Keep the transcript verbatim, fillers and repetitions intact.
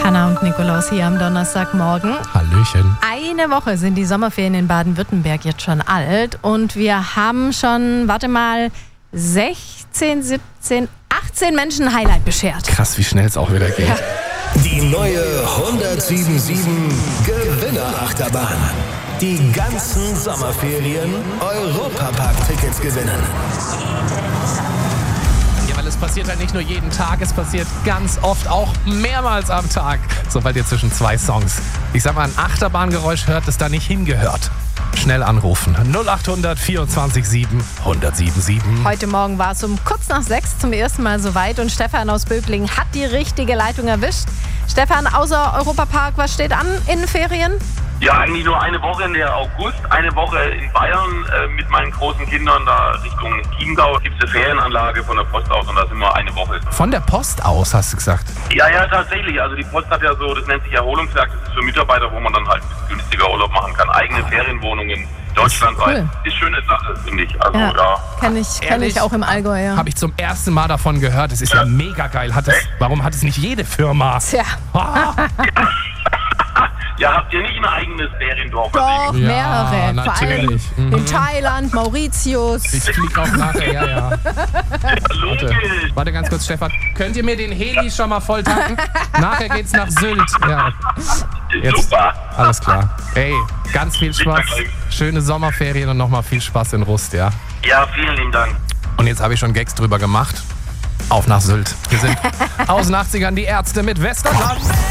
Hanna und Nikolaus hier am Donnerstagmorgen. Hallöchen. Eine Woche sind die Sommerferien in Baden-Württemberg jetzt schon alt und wir haben schon, warte mal, sechzehn, siebzehn, achtzehn Menschen ein Highlight beschert. Krass, wie schnell es auch wieder geht. Ja. Die neue hundertsiebundsiebzig Gewinnerachterbahn. Die ganzen Sommerferien Europapark-Tickets gewinnen. Ja, weil es passiert halt nicht nur jeden Tag, es passiert ganz oft auch mehrmals am Tag. Sobald ihr zwischen zwei Songs, ich sag mal, ein Achterbahngeräusch hört, das da nicht hingehört. Schnell anrufen. null acht hundert vierundzwanzig sieben hundertsiebenundsiebzig. Heute Morgen war es um kurz nach sechs zum ersten Mal soweit und Stefan aus Böblingen hat die richtige Leitung erwischt. Stefan, außer Europapark, was steht an in den Ferien? Ja, eigentlich nur eine Woche in der August, eine Woche in Bayern äh, mit meinen großen Kindern da Richtung Chiemgau. Gibt es eine Ferienanlage von der Post aus und da sind wir eine Woche. Von der Post aus, hast du gesagt? Ja, ja, tatsächlich. Also die Post hat ja so, das nennt sich Erholungswerk, das ist für Mitarbeiter, wo man dann halt ein bisschen günstiger Urlaub machen kann. Eigene Ferienwohnungen deutschlandweit. Cool. Ist schöne Sache, finde ich. Also, Ja, ja. kenne ich, kenn Ehrlich? ich auch im Allgäu, ja. Habe ich zum ersten Mal davon gehört. Es ist ja, ja mega geil. Hat das, warum hat es nicht jede Firma? Tja. Ah. Ja, habt ihr nicht ein eigenes Feriendorf? Doch, Ja, mehrere. Vor allem natürlich. Mhm. in Thailand, Mauritius. Ich fliege auch nachher, ja, ja. Ja, logisch. Warte, warte ganz kurz, Stefan. Könnt ihr mir den Heli schon mal voll tanken? Nachher geht's nach Sylt. Ja. Jetzt. Super. Alles klar. Ey, ganz viel Spaß. Schöne Sommerferien und nochmal viel Spaß in Rust, ja? Ja, vielen lieben Dank. Und jetzt habe ich schon Gags drüber gemacht. Auf nach Sylt. Wir sind aus den achtzigern die Ärzte mit Westerland.